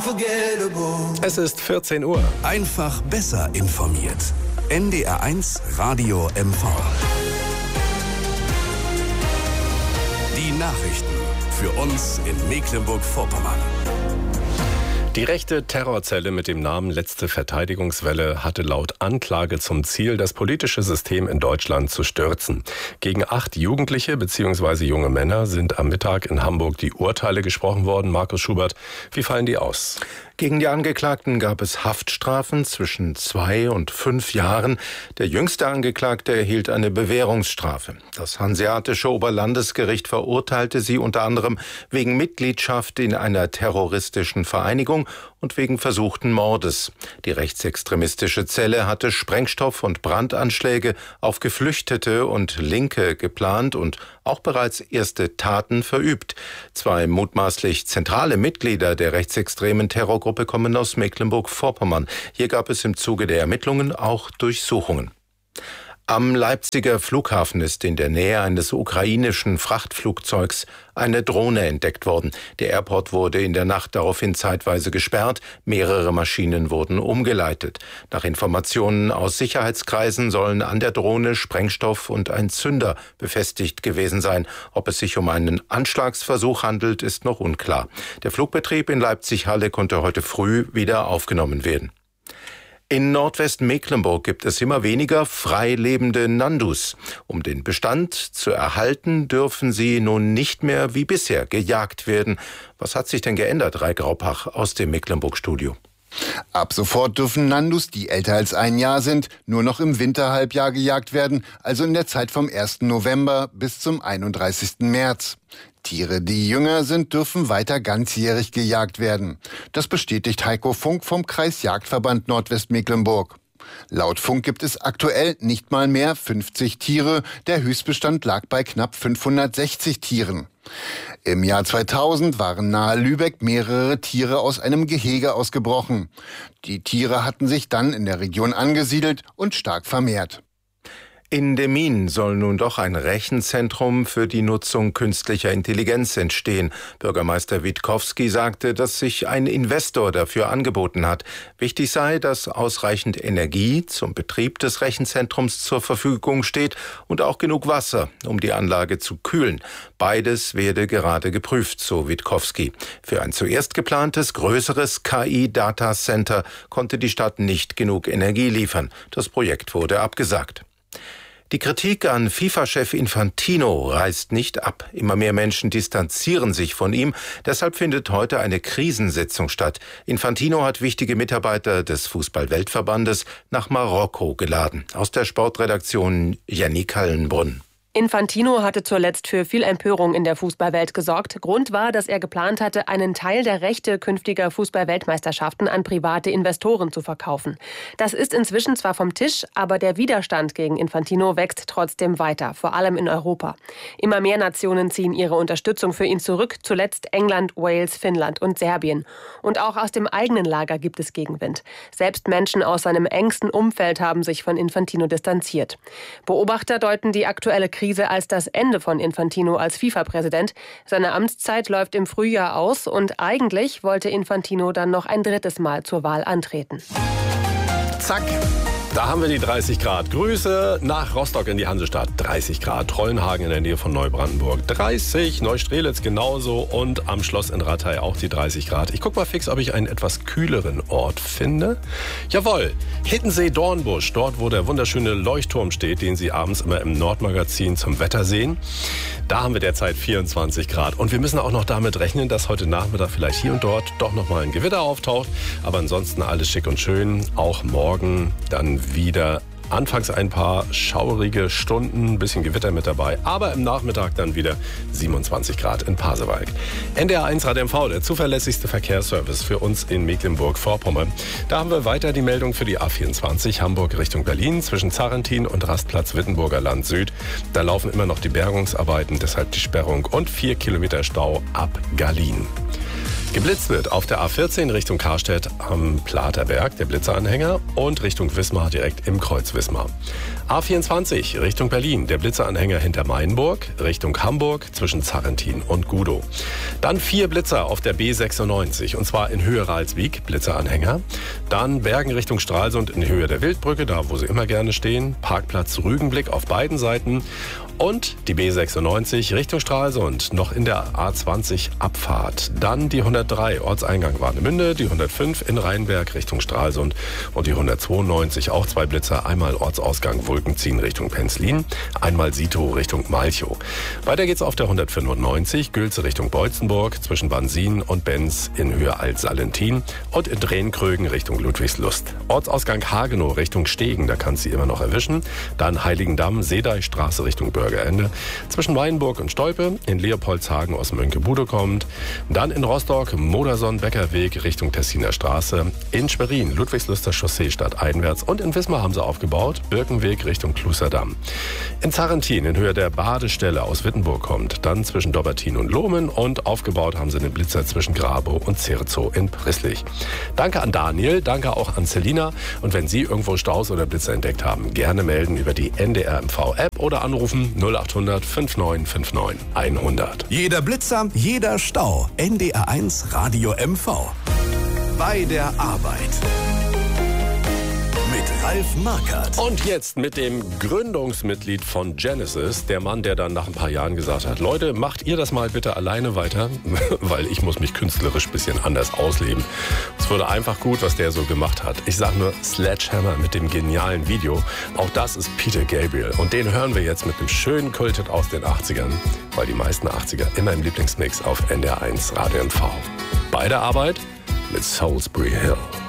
Es ist 14 Uhr. Einfach besser informiert. NDR1 Radio MV. Die Nachrichten für uns in Mecklenburg-Vorpommern. Die rechte Terrorzelle mit dem Namen Letzte Verteidigungswelle hatte laut Anklage zum Ziel, das politische System in Deutschland zu stürzen. Gegen 8 Jugendliche bzw. junge Männer sind am Mittag in Hamburg die Urteile gesprochen worden. Markus Schubert, wie fallen die aus? Gegen die Angeklagten gab es Haftstrafen zwischen 2 und 5 Jahren. Der jüngste Angeklagte erhielt eine Bewährungsstrafe. Das Hanseatische Oberlandesgericht verurteilte sie unter anderem wegen Mitgliedschaft in einer terroristischen Vereinigung und wegen versuchten Mordes. Die rechtsextremistische Zelle hatte Sprengstoff- und Brandanschläge auf Geflüchtete und Linke geplant und auch bereits erste Taten verübt. 2 mutmaßlich zentrale Mitglieder der rechtsextremen Terrorgruppe kommen aus Mecklenburg-Vorpommern. Hier gab es im Zuge der Ermittlungen auch Durchsuchungen. Am Leipziger Flughafen ist in der Nähe eines ukrainischen Frachtflugzeugs eine Drohne entdeckt worden. Der Airport wurde in der Nacht daraufhin zeitweise gesperrt. Mehrere Maschinen wurden umgeleitet. Nach Informationen aus Sicherheitskreisen sollen an der Drohne Sprengstoff und ein Zünder befestigt gewesen sein. Ob es sich um einen Anschlagsversuch handelt, ist noch unklar. Der Flugbetrieb in Leipzig-Halle konnte heute früh wieder aufgenommen werden. In Nordwestmecklenburg gibt es immer weniger frei lebende Nandus. Um den Bestand zu erhalten, dürfen sie nun nicht mehr wie bisher gejagt werden. Was hat sich denn geändert, Rai Graupach aus dem Mecklenburg-Studio? Ab sofort dürfen Nandus, die älter als ein Jahr sind, nur noch im Winterhalbjahr gejagt werden, also in der Zeit vom 1. November bis zum 31. März. Tiere, die jünger sind, dürfen weiter ganzjährig gejagt werden. Das bestätigt Heiko Funk vom Kreisjagdverband Nordwestmecklenburg. Laut Funk gibt es aktuell nicht mal mehr 50 Tiere. Der Höchstbestand lag bei knapp 560 Tieren. Im Jahr 2000 waren nahe Lübeck mehrere Tiere aus einem Gehege ausgebrochen. Die Tiere hatten sich dann in der Region angesiedelt und stark vermehrt. In Demmin soll nun doch ein Rechenzentrum für die Nutzung künstlicher Intelligenz entstehen. Bürgermeister Witkowski sagte, dass sich ein Investor dafür angeboten hat. Wichtig sei, dass ausreichend Energie zum Betrieb des Rechenzentrums zur Verfügung steht und auch genug Wasser, um die Anlage zu kühlen. Beides werde gerade geprüft, so Witkowski. Für ein zuerst geplantes, größeres KI-Datacenter konnte die Stadt nicht genug Energie liefern. Das Projekt wurde abgesagt. Die Kritik an FIFA-Chef Infantino reißt nicht ab. Immer mehr Menschen distanzieren sich von ihm. Deshalb findet heute eine Krisensitzung statt. Infantino hat wichtige Mitarbeiter des Fußball-Weltverbandes nach Marokko geladen. Aus der Sportredaktion Jannik Hallenbrunn. Infantino hatte zuletzt für viel Empörung in der Fußballwelt gesorgt. Grund war, dass er geplant hatte, einen Teil der Rechte künftiger Fußball-Weltmeisterschaften an private Investoren zu verkaufen. Das ist inzwischen zwar vom Tisch, aber der Widerstand gegen Infantino wächst trotzdem weiter, vor allem in Europa. Immer mehr Nationen ziehen ihre Unterstützung für ihn zurück, zuletzt England, Wales, Finnland und Serbien. Und auch aus dem eigenen Lager gibt es Gegenwind. Selbst Menschen aus seinem engsten Umfeld haben sich von Infantino distanziert. Beobachter deuten die aktuelle Krise als das Ende von Infantino als FIFA-Präsident. Seine Amtszeit läuft im Frühjahr aus und eigentlich wollte Infantino dann noch ein 3. Mal zur Wahl antreten. Zack. Da haben wir die 30 Grad. Grüße nach Rostock in die Hansestadt. 30 Grad. Trollenhagen in der Nähe von Neubrandenburg. 30. Neustrelitz genauso. Und am Schloss in Rattay auch die 30 Grad. Ich gucke mal fix, ob ich einen etwas kühleren Ort finde. Jawohl. Hittensee-Dornbusch. Dort, wo der wunderschöne Leuchtturm steht, den Sie abends immer im Nordmagazin zum Wetter sehen. Da haben wir derzeit 24 Grad. Und wir müssen auch noch damit rechnen, dass heute Nachmittag vielleicht hier und dort doch noch mal ein Gewitter auftaucht. Aber ansonsten alles schick und schön. Auch morgen dann wieder anfangs ein paar schaurige Stunden, ein bisschen Gewitter mit dabei, aber im Nachmittag dann wieder 27 Grad in Pasewalk. NDR1 Rad MV, der zuverlässigste Verkehrsservice für uns in Mecklenburg-Vorpommern. Da haben wir weiter die Meldung für die A24 Hamburg Richtung Berlin zwischen Zarentin und Rastplatz Wittenburger Land Süd. Da laufen immer noch die Bergungsarbeiten, deshalb die Sperrung und 4 Kilometer Stau ab Gallien. Geblitzt wird auf der A14 Richtung Karstedt am Platerberg, der Blitzeranhänger, und Richtung Wismar direkt im Kreuz Wismar. A24 Richtung Berlin, der Blitzeranhänger hinter Mainburg, Richtung Hamburg zwischen Zarrentin und Gudow. Dann 4 Blitzer auf der B96, und zwar in Höhe Ralswiek, Blitzeranhänger. Dann Bergen Richtung Stralsund in Höhe der Wildbrücke, da wo sie immer gerne stehen. Parkplatz Rügenblick auf beiden Seiten. Und die B96 Richtung Stralsund, noch in der A20 Abfahrt. Dann die 103 Ortseingang Warnemünde, die 105 in Rheinberg Richtung Stralsund und die 192 auch 2 Blitzer, einmal Ortsausgang Wulkenziehen Richtung Penzlin, einmal Sito Richtung Malchow. Weiter geht's auf der 195 Gülze Richtung Beutzenburg zwischen Bansin und Benz in Höhe Alt-Salentin und in Drehenkrögen Richtung Ludwigslust. Ortsausgang Hagenow Richtung Stegen, da kannst du sie immer noch erwischen. Dann Heiligendamm, Seedeichstraße Richtung Bürgerende. Zwischen Weinburg und Stolpe, in Leopoldshagen aus Mönckebude kommt. Dann in Rostock, Moderson-Beckerweg Richtung Tessiner Straße. In Schwerin, Ludwigsluster Chaussee stadteinwärts. Und in Wismar haben sie aufgebaut, Birkenweg Richtung Klusterdamm. In Zarrentin, in Höhe der Badestelle aus Wittenburg kommt. Dann zwischen Dobbertin und Lohmen. Und aufgebaut haben sie den Blitzer zwischen Grabow und Zerzow in Prisslich. Danke an Daniel, danke auch an Selina. Und wenn Sie irgendwo Staus oder Blitzer entdeckt haben, gerne melden über die NDR MV-App oder anrufen 0800 5959 100. Jeder Blitzer, jeder Stau. NDR1 Radio MV. Bei der Arbeit. Mit Ralf Markert. Und jetzt mit dem Gründungsmitglied von Genesis, der Mann, der dann nach ein paar Jahren gesagt hat, Leute, macht ihr das mal bitte alleine weiter, weil ich muss mich künstlerisch ein bisschen anders ausleben. Es wurde einfach gut, was der so gemacht hat. Ich sag nur Sledgehammer mit dem genialen Video. Auch das ist Peter Gabriel. Und den hören wir jetzt mit einem schönen Kulthit aus den 80ern, weil die meisten 80er immer im Lieblingsmix auf NDR1 Radio MV. Bei der Arbeit mit Salisbury Hill.